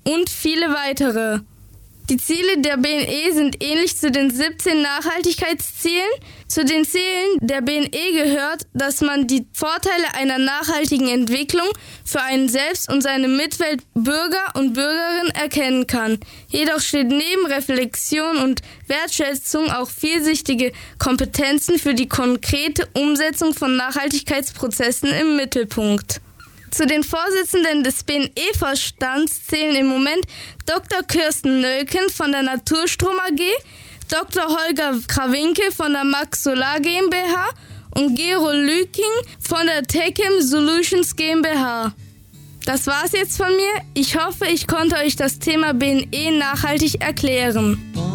und viele weitere. Die Ziele der BNE sind ähnlich zu den 17 Nachhaltigkeitszielen. Zu den Zielen der BNE gehört, dass man die Vorteile einer nachhaltigen Entwicklung für einen selbst und seine Mitwelt, Bürger und Bürgerinnen erkennen kann. Jedoch steht neben Reflexion und Wertschätzung auch vielschichtige Kompetenzen für die konkrete Umsetzung von Nachhaltigkeitsprozessen im Mittelpunkt. Zu den Vorsitzenden des BNE-Vorstands zählen im Moment Dr. Kirsten Nölken von der Naturstrom AG, Dr. Holger Krawinkel von der Max Solar GmbH und Gero Lüking von der Techem Solutions GmbH. Das war's jetzt von mir. Ich hoffe, ich konnte euch das Thema BNE nachhaltig erklären.